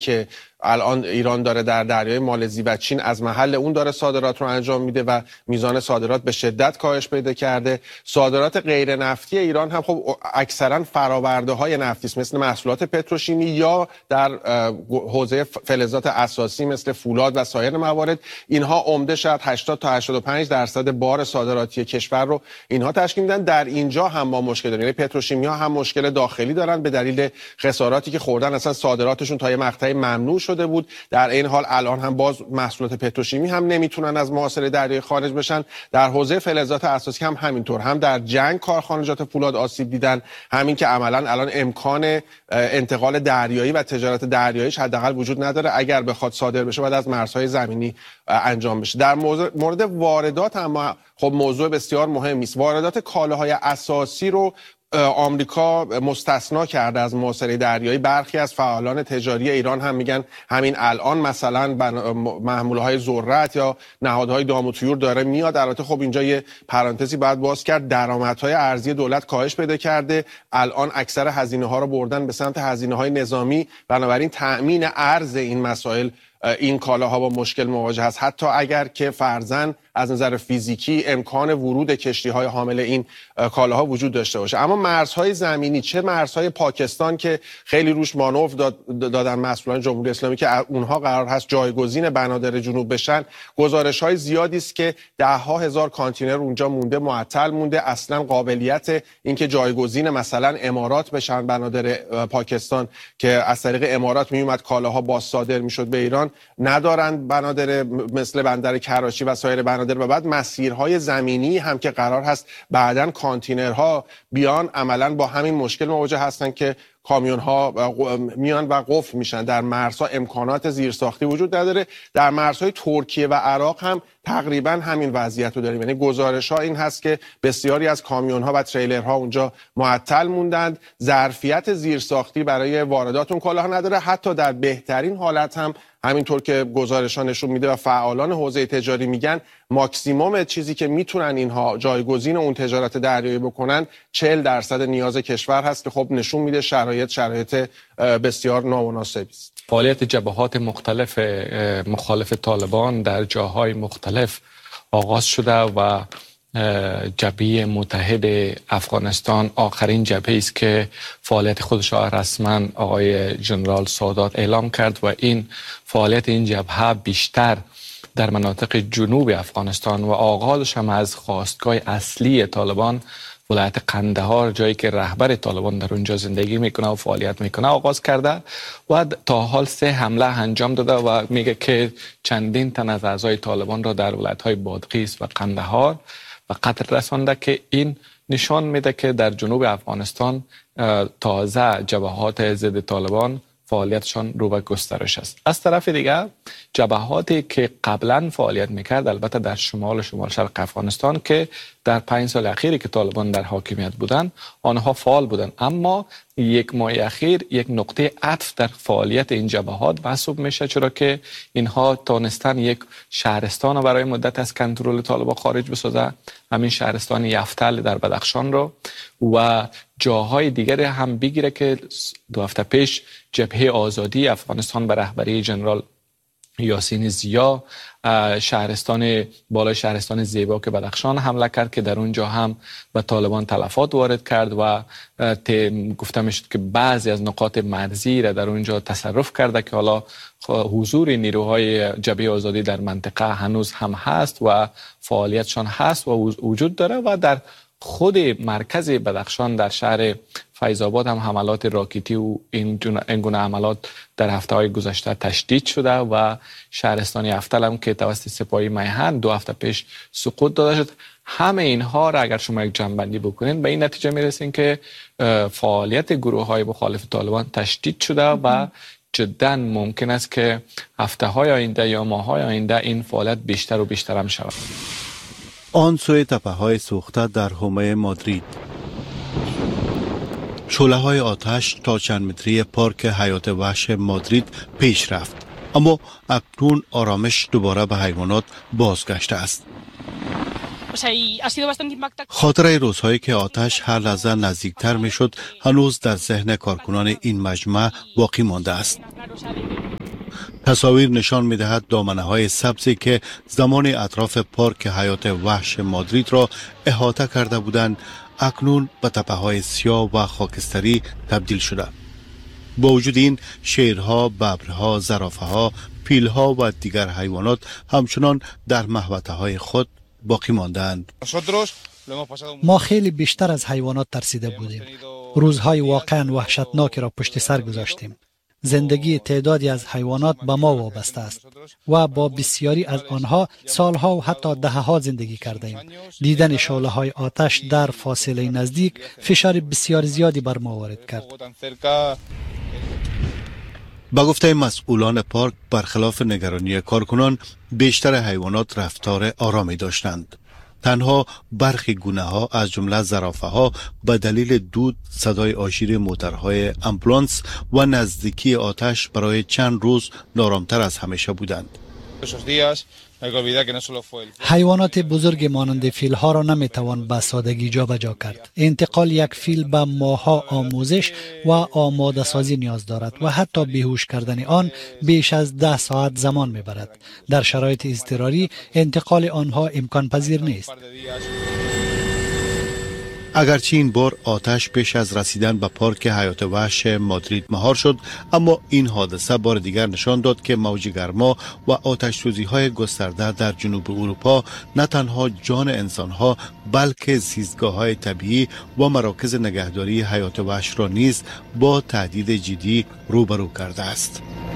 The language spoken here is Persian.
که الان ایران داره در دریای مالزی و چین از محل اون داره صادرات رو انجام میده و میزان صادرات به شدت کاهش پیدا کرده. صادرات غیر نفتی ایران هم خب اکثرا فرآورده های نفتی است، مثل محصولات پتروشیمی یا در حوزه فلزات اساسی مثل فولاد و سایر موارد. اینها عمده شاید 80 تا 85% بار صادراتی کشور رو اینها تشکیل میدن. در اینجا هم ما مشکل داریم، یعنی پتروشیمی ها هم مشکل داخلی دارن به دلیل خساراتی که خوردن، اصلا صادراتشون تا یه مقطعی ممنوع شده بود. در این حال الان هم باز محصولات پتروشیمی هم نمیتونن از محاصره دریایی خارج بشن. در حوزه فلزات اساسی هم همینطور، هم در جنگ کارخانجات فولاد آسیب دیدن، همین که عملاً الان امکان انتقال دریایی و تجارت دریاییش حداقل وجود نداره. اگر بخواد صادر بشه باید از مرزهای زمینی انجام بشه. در مورد واردات هم خب موضوع بسیار مهمی است. واردات کالاهای اساسی رو آمریکا مستثنا کرده از محاصره دریایی. برخی از فعالان تجاری ایران هم میگن همین الان مثلا محموله‌های ذرت یا نهادهای دام و طیور داره میاد. البته خب اینجا یه پرانتزی باید باز کرد، درآمدهای ارزی دولت کاهش پیدا کرده، الان اکثر هزینه‌ها رو بردن به سمت هزینه‌های نظامی، بنابراین تأمین ارز این مسائل این کالاها با مشکل مواجه است. حتی اگر که فرضاً از نظر فیزیکی امکان ورود کشتی‌های حامل این کالاها وجود داشته باشه، اما مرزهای زمینی، چه مرزهای پاکستان که خیلی روش مانور دادن مسئولان جمهوری اسلامی که اونها قرار هست جایگزین بنادر جنوب بشن، گزارش‌های زیادی است که ده‌ها هزار کانتینر اونجا مونده، معطل مونده، اصلا قابلیت اینکه جایگزین مثلا امارات بشن بنادر پاکستان که از طریق امارات میومد کالاها باز صادر میشد به ایران ندارند. بنادر مثل بندر کراچی و سایر بنادر و بعد مسیرهای زمینی هم که قرار هست بعداً کانتینرها بیان، عملاً با همین مشکل مواجه هستن که کامیون ها میان و قفل میشن. در مرزها امکانات زیرساختی وجود نداره. در مرزهای ترکیه و عراق هم تقریبا همین وضعیت رو داریم، یعنی گزارش ها این هست که بسیاری از کامیون ها و تریلر ها اونجا معطل موندند، ظرفیت زیرساختی برای واردات اون کالاها نداره. حتی در بهترین حالت هم همینطور که گزارش ها نشون میده و فعالان حوزه تجاری میگن ماکسیموم چیزی که میتونن اینها جایگزین اون تجارت دریایی بکنن 40% نیاز کشور هست که خب نشون میده شرایط بسیار نامناسبی است. فعالیت جبهات مختلف مخالف طالبان در جاهای مختلف آغاز شده و جبهه متحد افغانستان آخرین جبهه است که فعالیت خودش را رسما آقای جنرال سادات اعلام کرد و این فعالیت این جبهه بیشتر در مناطق جنوب افغانستان و آغازش هم از خواستگاه اصلی طالبان ولایت قندهار، جایی که رهبر طالبان در اونجا زندگی میکنه و فعالیت میکنه، آغاز کرده و تا حال 3 حمله انجام داده و میگه که چندین تن از اعضای طالبان را در ولایت‌های بادغیس و قندهار و قتل رسانده که این نشان میده که در جنوب افغانستان تازه جبهات ضد طالبان فعالیتشان رو به گسترش است. از طرف دیگر جبهاتی که قبلا فعالیت میکرد البته در شمال شرق افغانستان که در 5 سال اخیری که طالبان در حاکمیت بودند آنها فعال بودند، اما 1 ماه اخیر یک نقطه عطف در فعالیت این جبهات محسوب میشه، چرا که اینها تونستن یک شهرستان رو برای مدت از کنترل طالبان خارج بسازه، همین شهرستان یفتل در بدخشان رو و جاهای دیگر هم بگیره که 2 هفته پیش جبهه آزادی افغانستان به رهبری جنرال یاسین زیا بالای شهرستان زیبا که بدخشان حمله کرد که در اونجا هم به طالبان تلفات وارد کرد و گفته میشد که بعضی از نقاط مرزی را در اونجا تصرف کرده که حالا حضور نیروهای جبهه آزادی در منطقه هنوز هم هست و فعالیتشان هست و وجود داره و در خود مرکز بدخشان در شهر فیض‌آباد هم حملات راکتی و این گونه حملات در هفته‌های گذشته تشدید شده و شهرستان یفتل هم که توسط سپاهی میهن 2 هفته پیش سقوط داده شد. همه اینها را اگر شما یک جمع‌بندی بکنین به این نتیجه میرسین که فعالیت گروه‌های مخالف طالبان تشدید شده و جداً ممکن است که هفته‌های آینده یا ماه‌های آینده این فعالیت بیشتر و بیشتر هم شود. آن سوی تپه‌های سوخته در حومه مادرید، شعله‌های آتش تا چند متری پارک حیات وحش مادرید پیش رفت، اما اکنون آرامش دوباره به حیوانات بازگشته است. خاطره روزهایی که آتش هر لحظه نزدیکتر می شد هنوز در ذهن کارکنان این مجمع باقی مانده است. تصاویر نشان می‌دهد دامنه‌های سبزی که زمان اطراف پارک حیات وحش مادرید را احاطه کرده بودند اکنون به تپه‌های سیاه و خاکستری تبدیل شده. با وجود این شیرها، ببرها، زرافه‌ها، پیلها و دیگر حیوانات همچنان در محوطه‌های خود باقی ماندند. ما خیلی بیشتر از حیوانات ترسیده بودیم. روزهای واقعا وحشتناکی را پشت سر گذاشتیم. زندگی تعدادی از حیوانات به ما وابسته است و با بسیاری از آنها سالها و حتی دهه‌ها زندگی کردیم. دیدن شعله‌های آتش در فاصله نزدیک فشار بسیار زیادی بر ما وارد کرد. با گفته مسئولان پارک برخلاف نگرانی کارکنان بیشتر حیوانات رفتار آرامی داشتند. تنها برخی گونه‌ها از جمله زرافه‌ها به دلیل دود، صدای آژیر موتورهای آمبولانس و نزدیکی آتش برای چند روز نارامتر از همیشه بودند. حیوانات بزرگ مانند فیل‌ها را نمی‌توان به سادگی جابجا کرد. انتقال یک فیل به ماه‌ها آموزش و آماده سازی نیاز دارد و حتی بیهوش کردن آن بیش از 10 ساعت زمان می‌برد. در شرایط اضطراری انتقال آنها امکان پذیر نیست. اگرچه این بار آتش پیش از رسیدن به پارک حیات وحش مادرید مهار شد، اما این حادثه بار دیگر نشان داد که موج گرما و آتش سوزی‌های گسترده در جنوب اروپا نه تنها جان انسان‌ها بلکه زیستگاه‌های طبیعی و مراکز نگهداری حیات وحش را نیز با تهدید جدی روبرو کرده است.